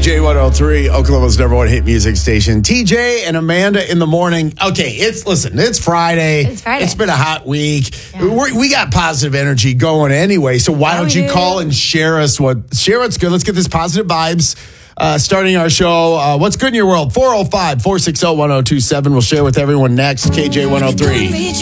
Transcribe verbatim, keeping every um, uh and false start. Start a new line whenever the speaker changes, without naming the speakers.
J one oh three, Oklahoma's number one hit music station. T J and Amanda in the morning. Okay, it's listen, it's Friday.
It's Friday.
It's been a hot week.
Yeah.
We're, we got positive energy going anyway. So why
Yeah,
don't
we
you
do.
call and share us what share what's good? Let's get this positive vibes. Uh, starting our show. Uh, what's good in your world? four oh five, four six zero, one oh two seven. We'll share with everyone next. K J one oh three.